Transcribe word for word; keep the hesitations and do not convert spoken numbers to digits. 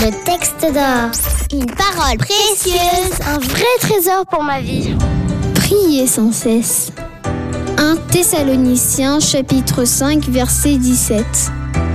Le texte d'or. Une parole précieuse, un vrai trésor pour ma vie. Priez sans cesse. un Thessaloniciens chapitre cinq verset dix-sept.